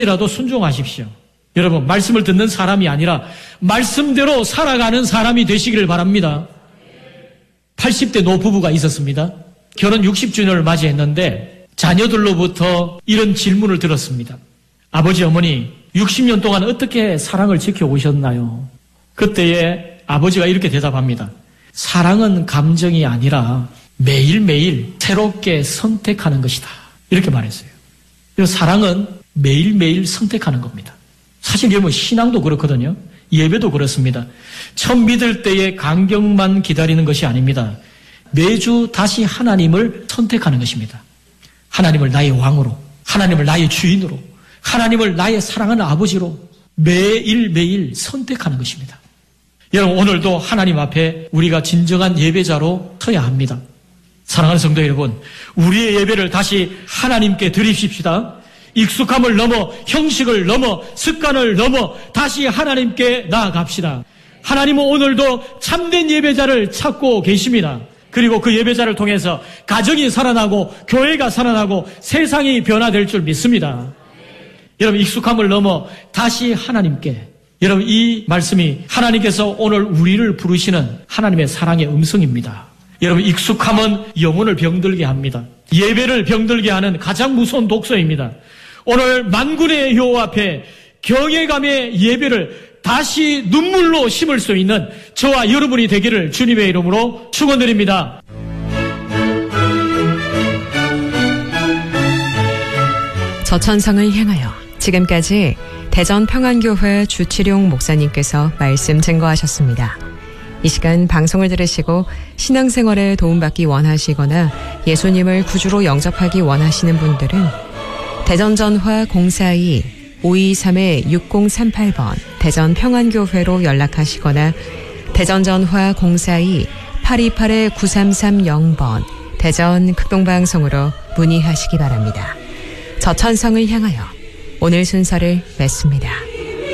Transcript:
이라도 순종하십시오. 여러분, 말씀을 듣는 사람이 아니라 말씀대로 살아가는 사람이 되시기를 바랍니다. 80대 노부부가 있었습니다. 결혼 60주년을 맞이했는데 자녀들로부터 이런 질문을 들었습니다. 아버지, 어머니, 60년 동안 어떻게 사랑을 지켜오셨나요? 그때에 아버지가 이렇게 대답합니다. 사랑은 감정이 아니라 매일매일 새롭게 선택하는 것이다. 이렇게 말했어요. 사랑은 매일매일 선택하는 겁니다. 사실 여러분, 신앙도 그렇거든요. 예배도 그렇습니다. 처음 믿을 때의 감격만 기다리는 것이 아닙니다. 매주 다시 하나님을 선택하는 것입니다. 하나님을 나의 왕으로, 하나님을 나의 주인으로, 하나님을 나의 사랑하는 아버지로 매일매일 선택하는 것입니다. 여러분, 오늘도 하나님 앞에 우리가 진정한 예배자로 서야 합니다. 사랑하는 성도 여러분, 우리의 예배를 다시 하나님께 드립시다. 익숙함을 넘어, 형식을 넘어, 습관을 넘어 다시 하나님께 나아갑시다. 하나님은 오늘도 참된 예배자를 찾고 계십니다. 그리고 그 예배자를 통해서 가정이 살아나고 교회가 살아나고 세상이 변화될 줄 믿습니다. 여러분, 익숙함을 넘어 다시 하나님께, 여러분, 이 말씀이 하나님께서 오늘 우리를 부르시는 하나님의 사랑의 음성입니다. 여러분, 익숙함은 영혼을 병들게 합니다. 예배를 병들게 하는 가장 무서운 독소입니다. 오늘 만군의 여호와 앞에 경외감의 예배를 다시 눈물로 심을 수 있는 저와 여러분이 되기를 주님의 이름으로 축원드립니다. 저천성을 향하여, 지금까지 대전평안교회 주치룡 목사님께서 말씀 증거하셨습니다. 이 시간 방송을 들으시고 신앙생활에 도움받기 원하시거나 예수님을 구주로 영접하기 원하시는 분들은 대전전화 042-523-6038번 대전평안교회로 연락하시거나 대전전화 042-828-9330번 대전 극동방송으로 문의하시기 바랍니다. 저천성을 향하여 오늘 순서를 맺습니다.